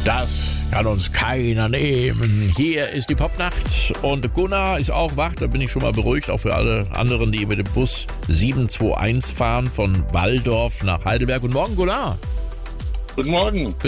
Das kann uns keiner nehmen. Hier ist die Popnacht und Gunnar ist auch wach. Da bin ich schon mal beruhigt, auch für alle anderen, die mit dem Bus 721 fahren von Walldorf nach Heidelberg. Guten Morgen, Gunnar. Guten Morgen.